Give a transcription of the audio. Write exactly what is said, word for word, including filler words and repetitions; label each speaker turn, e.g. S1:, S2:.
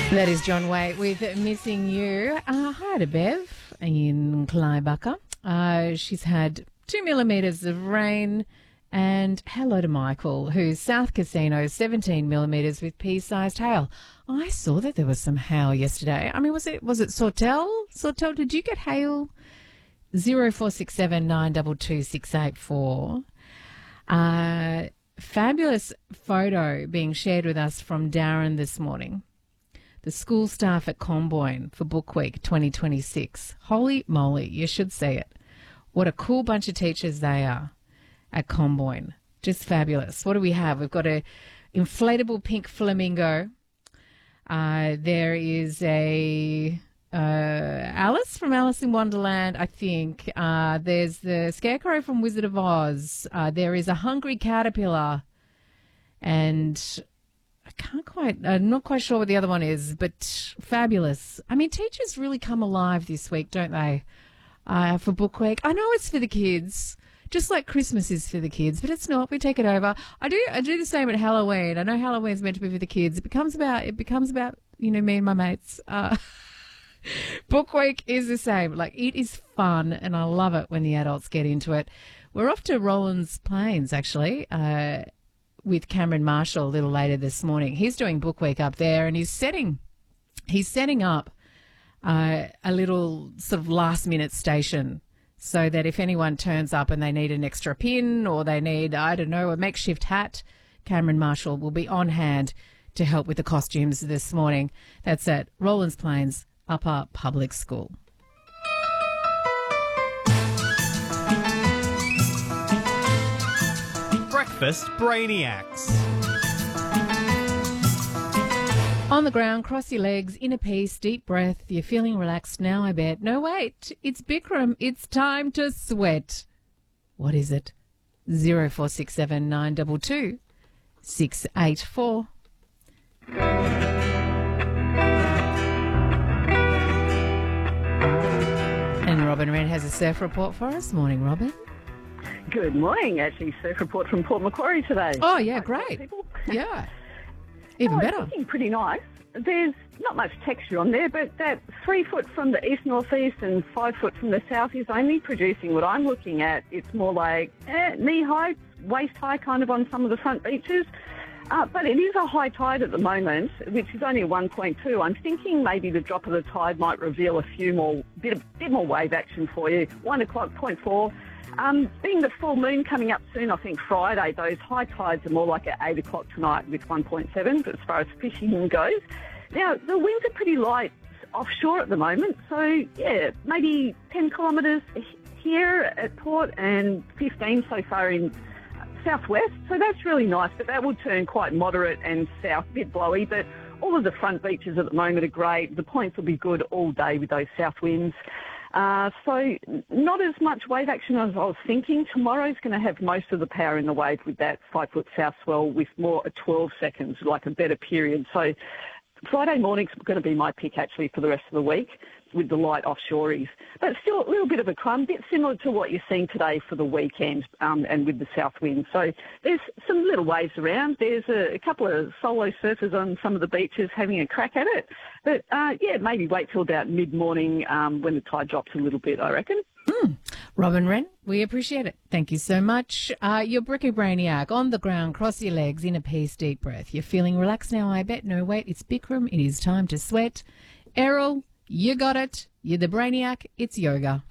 S1: That is John Waite with Missing You. Uh, hi to Bev in Clybucker. Uh, she's had two millimetres of rain. And hello to Michael, who's South Casino, seventeen millimetres with pea-sized hail. I saw that there was some hail yesterday. I mean, was it was it Sawtell? Sawtell, did you get hail? Zero four six seven nine two two six eight four. Uh, fabulous photo being shared with us from Darren this morning. The school staff at Comboyne for Book Week twenty twenty-six. Holy moly, you should see it. What a cool bunch of teachers they are at Comboyne. Just fabulous. What do we have? We've got a inflatable pink flamingo. Uh, there is a uh, Alice from Alice in Wonderland, I think. Uh, there's the Scarecrow from Wizard of Oz. Uh, there is a hungry caterpillar. And I can't quite, I'm not quite sure what the other one is, but fabulous. I mean, teachers really come alive this week, don't they? Uh, for Book Week. I know it's for the kids. Just like Christmas is for the kids, but it's not. We take it over. I do. I do the same at Halloween. I know Halloween's meant to be for the kids. It becomes about. It becomes about you know me and my mates. Uh, Book Week is the same. Like it is fun, and I love it when the adults get into it. We're off to Rollins Plains actually uh, with Cameron Marshall a little later this morning. He's doing Book Week up there, and he's setting. He's setting up uh, a little sort of last minute station, so that if anyone turns up and they need an extra pin or they need, I don't know, a makeshift hat, Cameron Marshall will be on hand to help with the costumes this morning. That's at Rollins Plains Upper Public School.
S2: Breakfast Brainiacs.
S1: On the ground, cross your legs, inner peace, deep breath. You're feeling relaxed now, I bet. No, wait, it's Bikram. It's time to sweat. What is it? Zero four six seven nine two two six eight four. And Robin Wren has a surf report for us. Morning, Robin.
S3: Good morning. Actually, surf report from Port Macquarie today.
S1: Oh, yeah, great. Yeah. Even
S3: oh,
S1: better.
S3: It's looking pretty nice. There's not much texture on there, but that three foot from the east-northeast and five foot from the south is only producing what I'm looking at. It's more like eh, knee-high, waist-high kind of on some of the front beaches. Uh, but it is a high tide at the moment, which is only one point two. I'm thinking maybe the drop of the tide might reveal a few more, bit, bit more wave action for you. One o'clock, point four. Um, being the full moon coming up soon, I think Friday, those high tides are more like at eight o'clock tonight with one point seven as far as fishing goes. Now, the winds are pretty light offshore at the moment, so, yeah, maybe ten kilometres here at Port and fifteen so far in southwest, so that's really nice, but that will turn quite moderate and south, a bit blowy, but all of the front beaches at the moment are great. The points will be good all day with those south winds. Uh, so not as much wave action as I was thinking. Tomorrow's going to have most of the power in the wave with that five-foot south swell with more at twelve seconds, like a better period. So Friday morning's going to be my pick, actually, for the rest of the week with the light offshories. But still a little bit of a crumb, bit similar to what you're seeing today for the weekend um, and with the south wind. So there's some little waves around. There's a, a couple of solo surfers on some of the beaches having a crack at it. But, uh, yeah, maybe wait till about mid-morning um, when the tide drops a little bit, I reckon.
S1: Mm. Robin Wren, we appreciate it. Thank you so much. Uh, your Bricky Brainiac, on the ground, cross your legs, inner peace, deep breath. You're feeling relaxed now, I bet. No, wait, it's Bikram. It is time to sweat. Errol, you got it. You're the Brainiac. It's yoga.